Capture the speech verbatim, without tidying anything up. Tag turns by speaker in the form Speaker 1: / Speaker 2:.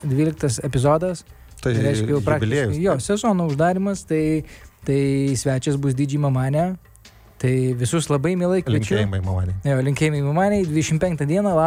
Speaker 1: dvyliktas epizodas.
Speaker 2: Tai
Speaker 1: reiškia jau praktiškai jo sezono uždarimas, tai, tai svečias bus D J Mamanė. Tai visus labai mielai kviečiu.
Speaker 2: Linkėjimai Mamanei.
Speaker 1: Jo, linkėjimai Mamanei. dvidešim penktą dieną